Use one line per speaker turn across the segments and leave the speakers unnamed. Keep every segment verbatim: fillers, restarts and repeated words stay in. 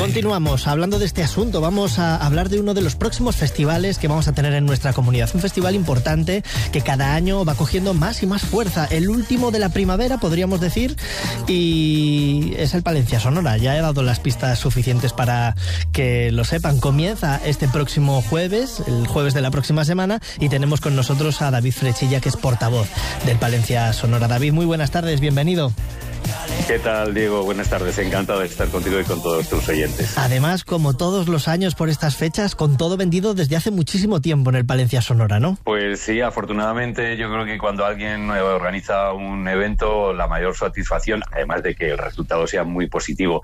Continuamos hablando de este asunto. Vamos a hablar de uno de los próximos festivales que vamos a tener en nuestra comunidad. Un festival importante que cada año va cogiendo más y más fuerza. El último de la primavera, podríamos decir, y es el Palencia Sonora. Ya he dado las pistas suficientes para que lo sepan. Comienza este próximo jueves, el jueves de la próxima semana, y tenemos con nosotros a David Frechilla, que es portavoz del Palencia Sonora. David, muy buenas tardes, bienvenido.
¿Qué tal, Diego? Buenas tardes, encantado de estar contigo y con todos tus oyentes.
Además, como todos los años por estas fechas, con todo vendido desde hace muchísimo tiempo en el Palencia Sonora, ¿no?
Pues sí, afortunadamente yo creo que cuando alguien organiza un evento, la mayor satisfacción, además de que el resultado sea muy positivo,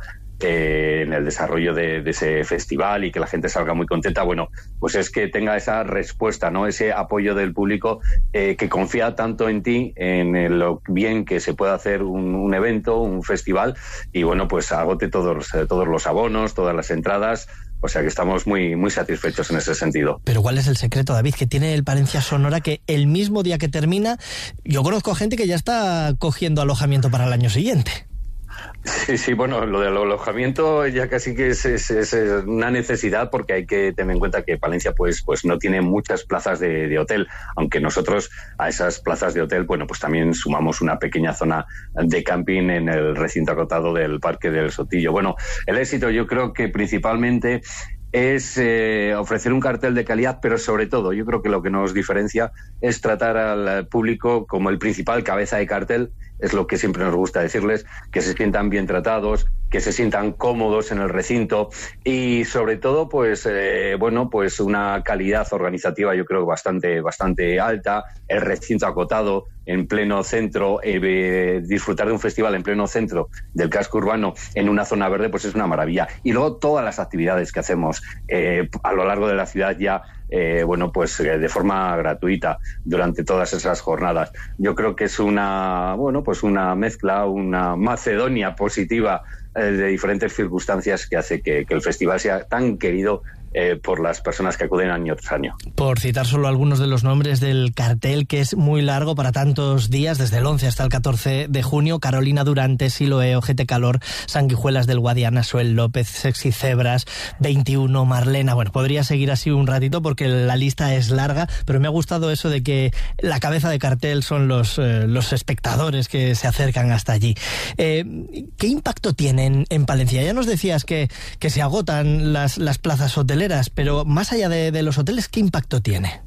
Eh, en el desarrollo de, de ese festival y que la gente salga muy contenta, bueno, pues es que tenga esa respuesta, ¿no? Ese apoyo del público eh, que confía tanto en ti, en lo bien que se puede hacer un, un evento, un festival, y bueno, pues agote todos, todos los abonos, todas las entradas. O sea que estamos muy, muy satisfechos en ese sentido.
Pero ¿cuál es el secreto, David, que tiene el Palencia Sonora, que el mismo día que termina, yo conozco gente que ya está cogiendo alojamiento para el año siguiente?
Sí, sí, bueno, lo del alojamiento ya casi que es, es, es una necesidad, porque hay que tener en cuenta que Palencia pues, pues no tiene muchas plazas de, de hotel, aunque nosotros a esas plazas de hotel, bueno, pues también sumamos una pequeña zona de camping en el recinto acotado del Parque del Sotillo. Bueno, el éxito yo creo que principalmente es eh, ofrecer un cartel de calidad, pero sobre todo yo creo que lo que nos diferencia es tratar al público como el principal cabeza de cartel. Es lo que siempre nos gusta decirles, que se sientan bien tratados, que se sientan cómodos en el recinto y sobre todo pues eh, bueno pues una calidad organizativa yo creo bastante bastante alta, el recinto acotado en pleno centro, eh, disfrutar de un festival en pleno centro del casco urbano en una zona verde pues es una maravilla. Y luego todas las actividades que hacemos eh, a lo largo de la ciudad ya Eh, bueno, pues eh, de forma gratuita durante todas esas jornadas. Yo creo que es una, bueno, pues una mezcla, una Macedonia positiva eh, de diferentes circunstancias que hace que, que el festival sea tan querido Eh, por las personas que acuden año tras año.
Por citar solo algunos de los nombres del cartel, que es muy largo para tantos días, desde el once hasta el catorce de junio, Carolina Durante, Siloé, Ojete Calor, Sanguijuelas del Guadiana, Suel López, Sexy Cebras, veintiuno, Marlena. Bueno, podría seguir así un ratito porque la lista es larga, pero me ha gustado eso de que la cabeza de cartel son los, eh, los espectadores que se acercan hasta allí. Eh, ¿Qué impacto tienen en Palencia? Ya nos decías que, que se agotan las, las plazas hoteleras, pero más allá de, de los hoteles, ¿qué impacto tiene?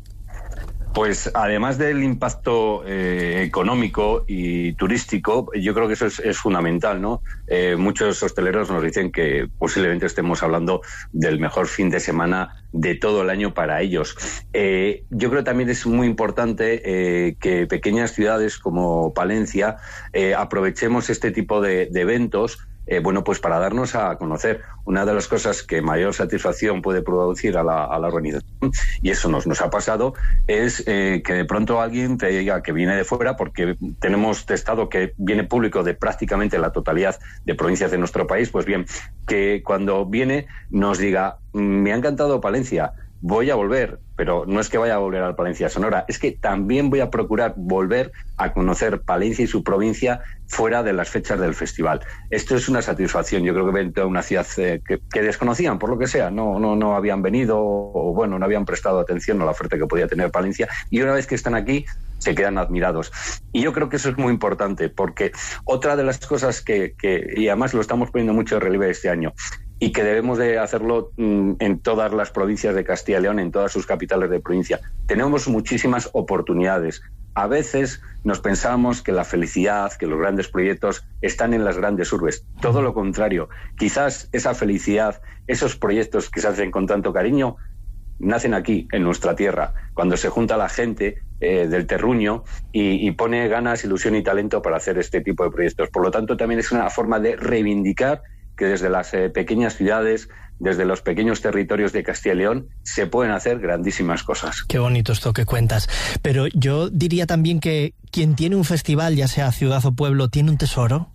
Pues además del impacto eh, económico y turístico, yo creo que eso es, es fundamental, ¿no? Eh, muchos hosteleros nos dicen que posiblemente estemos hablando del mejor fin de semana de todo el año para ellos. Eh, yo creo que también es muy importante eh, que pequeñas ciudades como Palencia eh, aprovechemos este tipo de, de eventos. Eh, bueno, pues para darnos a conocer. Una de las cosas que mayor satisfacción puede producir a la, a la organización, y eso nos, nos ha pasado, es eh, que de pronto alguien te diga que viene de fuera, porque tenemos testado que viene público de prácticamente la totalidad de provincias de nuestro país, pues bien, que cuando viene nos diga, me ha encantado Palencia, voy a volver, pero no es que vaya a volver al Palencia Sonora, es que también voy a procurar volver a conocer Palencia y su provincia fuera de las fechas del festival. Esto es una satisfacción. Yo creo que ven a una ciudad eh, que, que desconocían, por lo que sea, no, no, no habían venido o, bueno, no habían prestado atención a la oferta que podía tener Palencia, y una vez que están aquí se quedan admirados. Y yo creo que eso es muy importante, porque otra de las cosas que, que y además lo estamos poniendo mucho en relieve este año, y que debemos de hacerlo mm, en todas las provincias de Castilla y León, en todas sus capitales de provincia. Tenemos muchísimas oportunidades. A veces nos pensamos que la felicidad, que los grandes proyectos están en las grandes urbes. Todo lo contrario. Quizás esa felicidad, esos proyectos que se hacen con tanto cariño, nacen aquí, en nuestra tierra, cuando se junta la gente eh, del terruño y, y pone ganas, ilusión y talento para hacer este tipo de proyectos. Por lo tanto, también es una forma de reivindicar que desde las eh, pequeñas ciudades, desde los pequeños territorios de Castilla y León, se pueden hacer grandísimas cosas.
Qué bonito esto que cuentas. Pero yo diría también que quien tiene un festival, ya sea ciudad o pueblo, tiene un tesoro.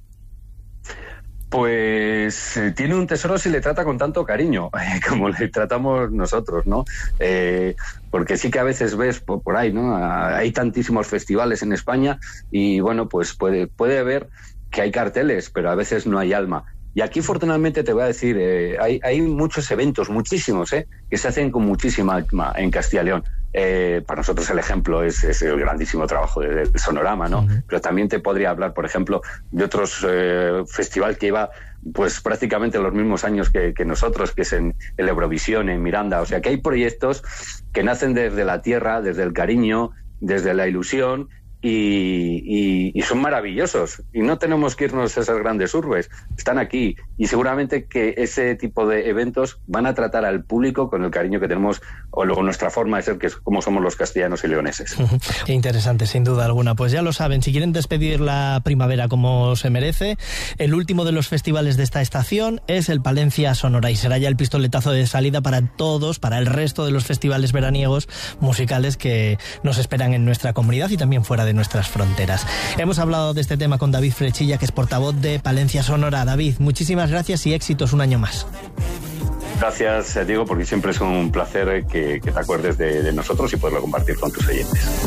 Pues eh, tiene un tesoro si le trata con tanto cariño, eh, como le tratamos nosotros, ¿no? Eh, porque sí que a veces ves por, por ahí, ¿no? Hay tantísimos festivales en España y, bueno, pues puede, puede haber que hay carteles, pero a veces no hay alma. Y aquí, afortunadamente, te voy a decir, eh, hay, hay muchos eventos, muchísimos, eh, que se hacen con muchísima alma en Castilla y León. Eh, para nosotros el ejemplo es, es el grandísimo trabajo del de Sonorama, ¿no? Uh-huh. Pero también te podría hablar, por ejemplo, de otros eh, festival que iba pues prácticamente los mismos años que, que nosotros, que es en el Eurovisión, en Miranda. O sea que hay proyectos que nacen desde la tierra, desde el cariño, desde la ilusión, y, y, y son maravillosos. Y no tenemos que irnos a esas grandes urbes, están aquí. Y seguramente que ese tipo de eventos van a tratar al público con el cariño que tenemos, o luego nuestra forma de ser, que es como somos los castellanos y leoneses.
Interesante, sin duda alguna. Pues ya lo saben, si quieren despedir la primavera como se merece, el último de los festivales de esta estación es el Palencia Sonora, y será ya el pistoletazo de salida para todos, para el resto de los festivales veraniegos musicales que nos esperan en nuestra comunidad y también fuera de nuestras fronteras. Hemos hablado de este tema con David Frechilla, que es portavoz de Palencia Sonora. David, muchísimas gracias y éxitos un año más.
Gracias, Diego, porque siempre es un placer que, que te acuerdes de, de nosotros y poderlo compartir con tus oyentes.